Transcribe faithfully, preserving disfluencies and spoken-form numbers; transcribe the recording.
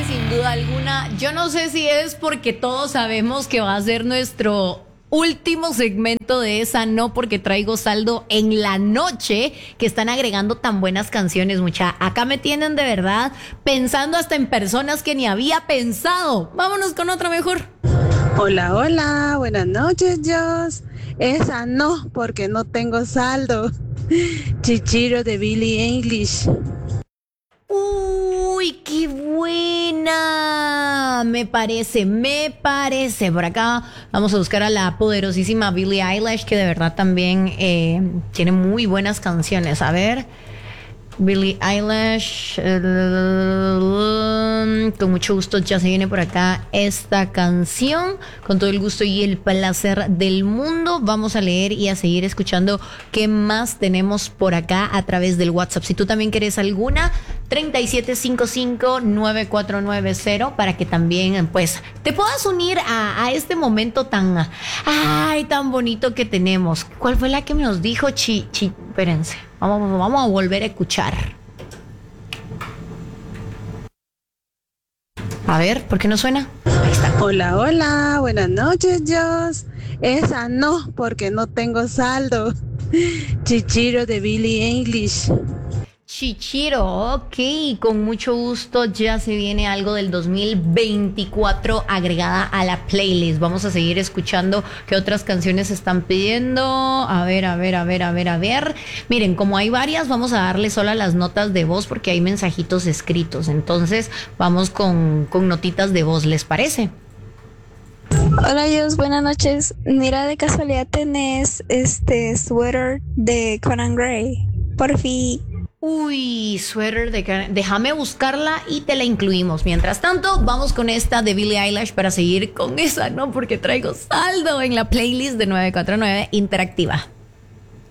que sin duda alguna, yo no sé si es porque todos sabemos que va a ser nuestro último segmento de esa no porque traigo saldo en la noche, que están agregando tan buenas canciones, mucha. Acá me tienen de verdad pensando hasta en personas que ni había pensado. Vámonos con otra mejor. Hola, hola, buenas noches, Joss. Esa no, porque no tengo saldo. Chichiro de Billie Eilish. Uy, qué buena. Me parece, me parece. Por acá vamos a buscar a la poderosísima Billie Eilish, que de verdad también eh, tiene muy buenas canciones. A ver. Billie Eilish, uh, con mucho gusto ya se viene por acá esta canción, con todo el gusto y el placer del mundo. Vamos a leer y a seguir escuchando qué más tenemos por acá a través del WhatsApp. Si tú también quieres alguna, treinta y siete cincuenta y cinco, noventa y cuatro noventa, para que también pues te puedas unir a, a este momento tan, ay, tan bonito que tenemos. ¿Cuál fue la que nos dijo? Chi, chi, espérense. Vamos, vamos a volver a escuchar. A ver, ¿por qué no suena? Ahí está. Hola, hola, buenas noches, Joss. Esa no, porque no tengo saldo. Chichiro de Billie Eilish. Chichiro, ok, con mucho gusto ya se viene algo del dos mil veinticuatro agregada a la playlist. Vamos a seguir escuchando qué otras canciones están pidiendo. A ver, a ver, a ver, a ver, a ver. Miren, como hay varias, vamos a darle solo a las notas de voz porque hay mensajitos escritos. Entonces, vamos con, con notitas de voz, ¿les parece? Hola, Dios, buenas noches. Mira, de casualidad tenés este sweater de Conan Gray. Por fin. Uy, suéter de Karen. Déjame buscarla y te la incluimos. Mientras tanto, vamos con esta de Billie Eilish para seguir con esa, ¿no? Porque traigo saldo en la playlist de nueve cuatro nueve Interactiva.